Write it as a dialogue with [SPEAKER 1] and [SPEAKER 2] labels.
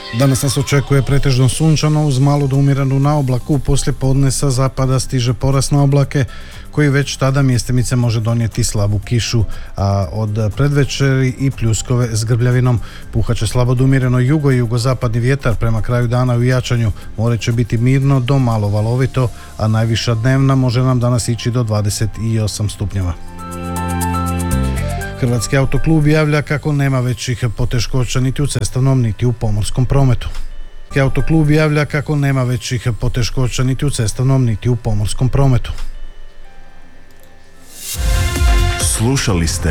[SPEAKER 1] Danas nas očekuje pretežno sunčano uz malo do umjerenu naoblaku. Poslije podne sa zapada stiže porast na oblake koji već tada mjestimice može donijeti slabu kišu, a od predvečeri i pljuskove s grbljavinom. Puhaće slabo do umjereno jugo i jugozapadni vjetar. Prema kraju dana u jačanju more će biti mirno do malo valovito, a najviša dnevna može nam danas ići do 28 stupnjeva. Hrvatski autoklub javlja kako nema većih poteškoća niti u cestovnom niti u pomorskom prometu. Hrvatski autoklub javlja kako nema većih poteškoća niti u cestovnom niti u pomorskom prometu.
[SPEAKER 2] Slušali ste